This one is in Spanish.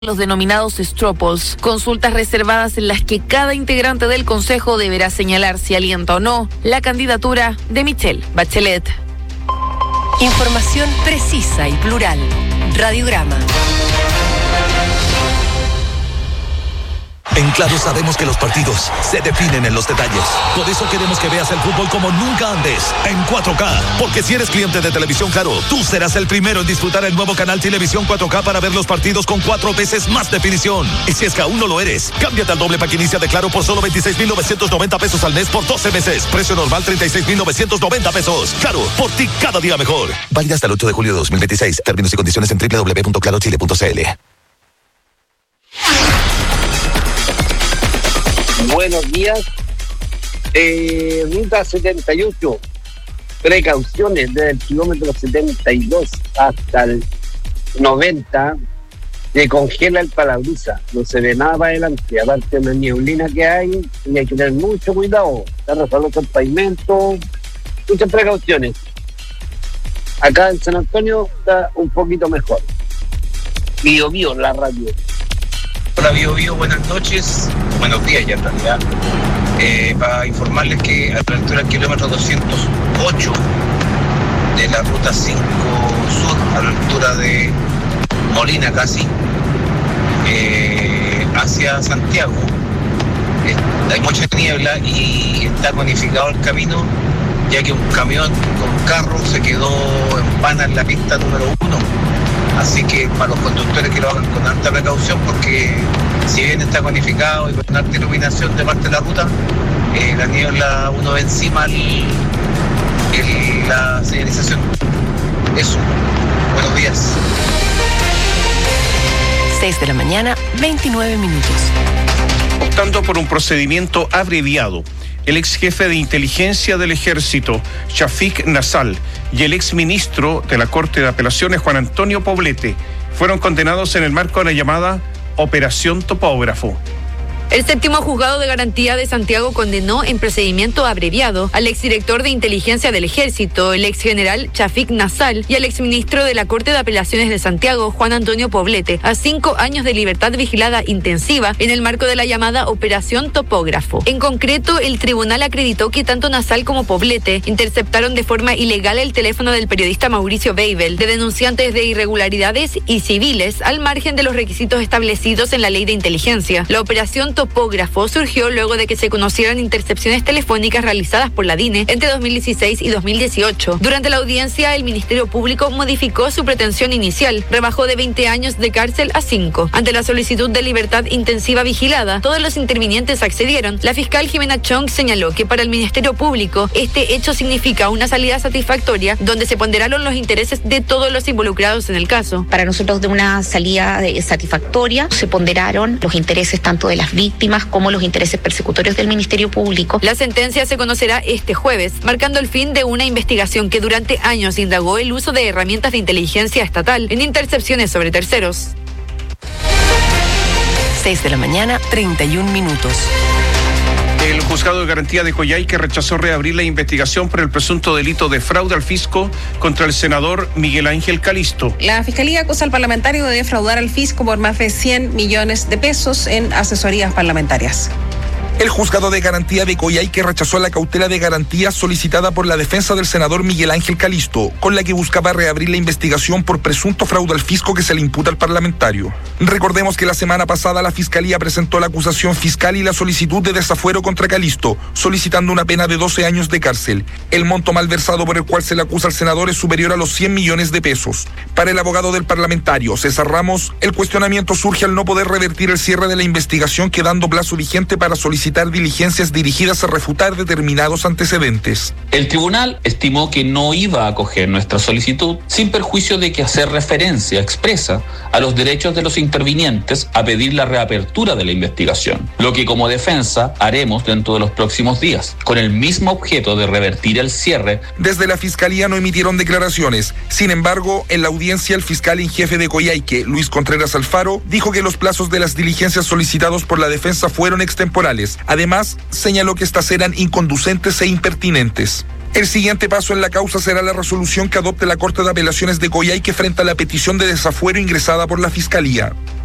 los denominados estropos, consultas reservadas en las que cada integrante del Consejo deberá señalar si alienta o no la candidatura de Michelle Bachelet. Información precisa y plural. Radiograma. En Claro sabemos que los partidos se definen en los detalles. Por eso queremos que veas el fútbol como nunca antes, en 4K. Porque si eres cliente de Televisión Claro, tú serás el primero en disfrutar el nuevo canal Televisión 4K para ver los partidos con 4 veces más definición. Y si es que aún no lo eres, cámbiate al doble pack inicia de Claro por solo 26,990 pesos al mes por 12 meses. Precio normal 36,990 pesos. Claro, por ti cada día mejor. Válida hasta el 8 de julio de 2026. Términos y condiciones en www.clarochile.cl. Buenos días. Ruta 78. Precauciones desde el kilómetro 72 hasta el 90. Se congela el parabrisas. No se ve nada para adelante. Aparte de la nieblina que hay, y hay que tener mucho cuidado. Está resbalando el pavimento. Muchas precauciones. Acá en San Antonio está un poquito mejor. Bio, la radio. Hola Bio, buenas noches, buenos días ya en realidad. Para informarles que a la altura del kilómetro 208 de la ruta 5 sur, a la altura de Molina casi, hacia Santiago, hay mucha niebla y está conificado el camino, ya que un camión con carro se quedó en pana en la pista número 1. Así que para los conductores que lo hagan con alta precaución, porque si bien está conificado y con alta iluminación de parte de la ruta, la niebla uno ve encima la señalización. Eso. Buenos días. 6 de la mañana, 29 minutos. Optando por un procedimiento abreviado, el ex jefe de inteligencia del ejército, Shafik Nassal, y el ex ministro de la Corte de Apelaciones, Juan Antonio Poblete, fueron condenados en el marco de la llamada Operación Topógrafo. El séptimo juzgado de garantía de Santiago condenó en procedimiento abreviado al exdirector de inteligencia del ejército, el exgeneral Shafik Nassal, y al exministro de la Corte de Apelaciones de Santiago, Juan Antonio Poblete, a 5 años de libertad vigilada intensiva en el marco de la llamada Operación Topógrafo. En concreto, el tribunal acreditó que tanto Nassal como Poblete interceptaron de forma ilegal el teléfono del periodista Mauricio Weibel, de denunciantes de irregularidades y civiles, al margen de los requisitos establecidos en la ley de inteligencia. La Operación Topógrafo surgió luego de que se conocieran intercepciones telefónicas realizadas por la DINE entre 2016 y 2018. Durante la audiencia, el Ministerio Público modificó su pretensión inicial, rebajó de 20 años de cárcel a 5. Ante la solicitud de libertad intensiva vigilada, todos los intervinientes accedieron. La fiscal Jimena Chong señaló que para el Ministerio Público este hecho significa una salida satisfactoria donde se ponderaron los intereses de todos los involucrados en el caso. Para nosotros, de una salida satisfactoria, se ponderaron los intereses tanto de las víctimas como los intereses persecutorios del Ministerio Público. La sentencia se conocerá este jueves, marcando el fin de una investigación que durante años indagó el uso de herramientas de inteligencia estatal en intercepciones sobre terceros. 6 de la mañana, 31 minutos. El juzgado de garantía de Coyhaique rechazó reabrir la investigación por el presunto delito de fraude al fisco contra el senador Miguel Ángel Calisto. La Fiscalía acusa al parlamentario de defraudar al fisco por más de 100 millones de pesos en asesorías parlamentarias. El juzgado de garantía de Coyhaique rechazó la cautela de garantía solicitada por la defensa del senador Miguel Ángel Calisto, con la que buscaba reabrir la investigación por presunto fraude al fisco que se le imputa al parlamentario. Recordemos que la semana pasada la Fiscalía presentó la acusación fiscal y la solicitud de desafuero contra Calisto, solicitando una pena de 12 años de cárcel. El monto malversado por el cual se le acusa al senador es superior a los 100 millones de pesos. Para el abogado del parlamentario, César Ramos, el cuestionamiento surge al no poder revertir el cierre de la investigación, quedando plazo vigente para solicitar diligencias dirigidas a refutar determinados antecedentes. El tribunal estimó que no iba a acoger nuestra solicitud sin perjuicio de que hacer referencia expresa a los derechos de los intervinientes a pedir la reapertura de la investigación, lo que como defensa haremos dentro de los próximos días, con el mismo objeto de revertir el cierre. Desde la Fiscalía no emitieron declaraciones. Sin embargo, en la audiencia el fiscal en jefe de Coyhaique, Luis Contreras Alfaro, dijo que los plazos de las diligencias solicitados por la defensa fueron extemporales. Además, señaló que estas eran inconducentes e impertinentes. El siguiente paso en la causa será la resolución que adopte la Corte de Apelaciones de Coyhaique frente a la petición de desafuero ingresada por la Fiscalía.